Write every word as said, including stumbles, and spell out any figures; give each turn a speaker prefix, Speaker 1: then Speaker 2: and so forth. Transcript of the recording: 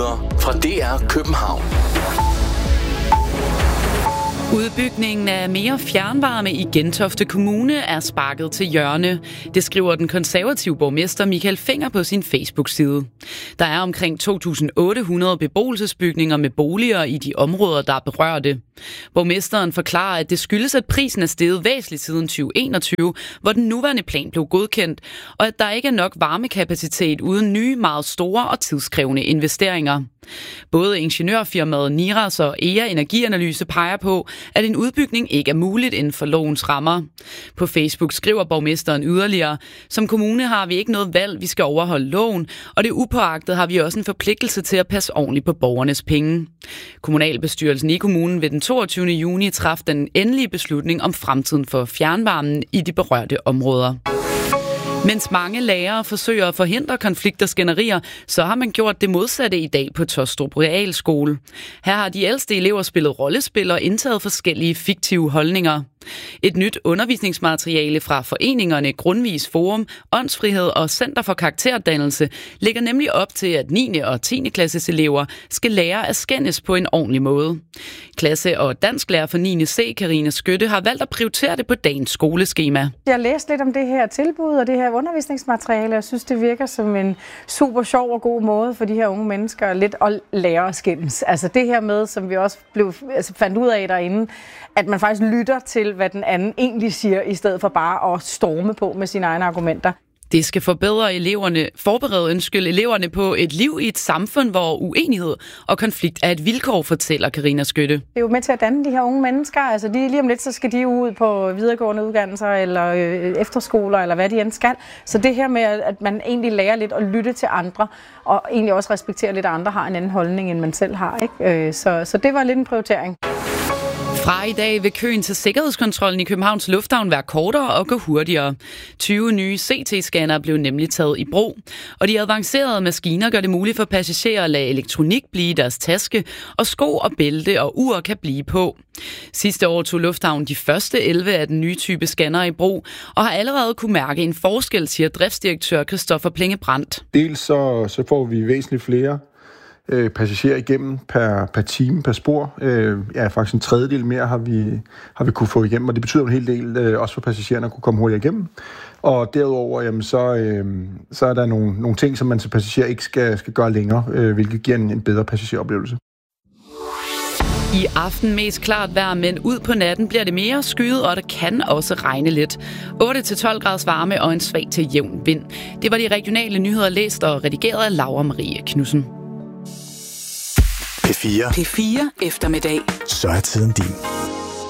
Speaker 1: Nyheder fra D R København.
Speaker 2: Udbygningen af mere fjernvarme i Gentofte Kommune er sparket til hjørne. Det skriver den konservative borgmester Michael Fenger på sin Facebook-side. Der er omkring to tusind otte hundrede beboelsesbygninger med boliger i de områder, der er berørte. Borgmesteren forklarer, at det skyldes, at prisen er steget væsentligt siden tyve enogtyve, hvor den nuværende plan blev godkendt, og at der ikke er nok varmekapacitet uden nye, meget store og tidskrævende investeringer. Både ingeniørfirmaet Niras og E A Energianalyse peger på, at en udbygning ikke er muligt inden for lovens rammer. På Facebook skriver borgmesteren yderligere: Som kommune har vi ikke noget valg, vi skal overholde loven, og det upåagtet har vi også en forpligtelse til at passe ordentligt på borgernes penge. Kommunalbestyrelsen i kommunen vil den toogtyvende juni træffe den endelige beslutning om fremtiden for fjernvarmen i de berørte områder. Mens mange lærere forsøger at forhindre konflikter og skænderier, så har man gjort det modsatte i dag på Tåstrup Realskole. Her har de ældste elever spillet rollespil og indtaget forskellige fiktive holdninger. Et nyt undervisningsmateriale fra foreningerne Grundvis Forum, Åndsfrihed og Center for Karakterdannelse lægger nemlig op til, at niende og tiende klasses elever skal lære at skændes på en ordentlig måde. Klasse- og dansklærer for niende C, Karina Skytte, har valgt at prioritere det på dagens skoleskema.
Speaker 3: Jeg har læst lidt om det her tilbud og det her undervisningsmateriale. Jeg synes, det virker som en super sjov og god måde for de her unge mennesker lidt at lære at skændes. Altså det her med, som vi også blev, altså fandt ud af derinde, at man faktisk lytter til, hvad den anden egentlig siger, i stedet for bare at storme på med sine egne argumenter.
Speaker 2: Det skal forbedre eleverne, forberede ønskede eleverne på et liv i et samfund, hvor uenighed og konflikt er et vilkår, fortæller Karina Skytte. Det
Speaker 3: er jo med til at danne de her unge mennesker. Altså de, lige om lidt, så skal de ud på videregående uddannelser eller øh, efterskoler, eller hvad de end skal. Så det her med, at man egentlig lærer lidt at lytte til andre, og egentlig også respektere lidt, at andre har en anden holdning, end man selv har. Ikke? Så, så det var lidt en prioritering.
Speaker 2: Fra i dag vil køen til sikkerhedskontrollen i Københavns Lufthavn være kortere og gå hurtigere. tyve nye C T-scanner blev nemlig taget i brug, og de avancerede maskiner gør det muligt for passagerer at lade elektronik blive i deres taske, og sko og bælte og ur kan blive på. Sidste år tog Lufthavn de første elleve af den nye type scanner i brug, og har allerede kunne mærke en forskel, siger driftsdirektør Christoffer Plinge Brandt.
Speaker 4: Dels så, så får vi væsentligt flere Øh, passagerer igennem per, per time, per spor. Øh, ja, faktisk en tredjedel mere har vi, har vi kunne få igennem, og det betyder en hel del, øh, også for passagererne at kunne komme hurtigt igennem. Og derudover, jamen, så, øh, så er der nogle, nogle ting, som man til passagerer ikke skal, skal gøre længere, øh, hvilket giver en, en bedre passageroplevelse.
Speaker 2: I aften mest klart vejr, men ud på natten bliver det mere skyet, og det kan også regne lidt. otte til tolv graders varme og en svag til jævn vind. Det var de regionale nyheder læst og redigeret af Laura Marie Knudsen.
Speaker 1: P fire.
Speaker 5: P fire eftermiddag.
Speaker 1: Så er tiden din.